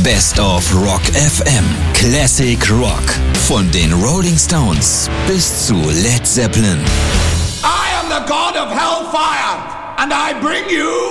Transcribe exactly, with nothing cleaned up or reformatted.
Best of Rock F M. Classic Rock. Von den Rolling Stones bis zu Led Zeppelin. I am the god of hellfire and I bring you